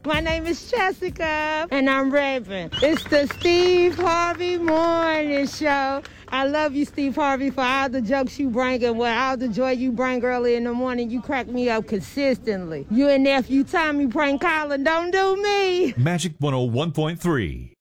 My name is Jessica, and I'm rapping. It's the Steve Harvey Morning Show. I love you, Steve Harvey, for all the jokes you bring and all the joy you bring early in the morning. You crack me up consistently. You and nephew Tommy prank calling, don't do me. Magic 101.3.